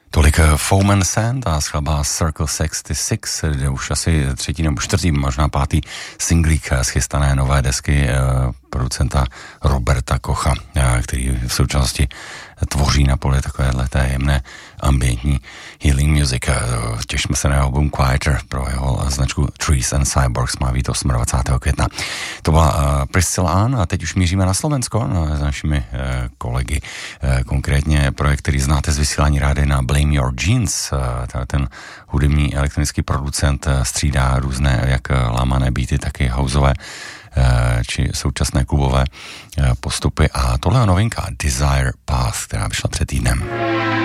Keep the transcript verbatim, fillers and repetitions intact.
Tolik Foam and Sand a skladba Circle šedesát šest, už asi třetí nebo čtvrtý, možná pátý singlík z chystané nové desky producenta Roberta Kocha, který v současnosti tvoří na poli takovéhle té jemné ambientní healing music. Těšíme se na album Quieter pro jeho značku Trees and Cyborgs, má být dvacátého osmého května. To byla Priscilla Ann a teď už míříme na Slovensko no, s našimi kolegy. Konkrétně projekt, který znáte z vysílání rády na Blame Your Jeans. Ten hudební elektronický producent střídá různé jak lámané beaty, tak i houseové či současné klubové postupy a tohle je novinka Desire Path, která vyšla před týdnem.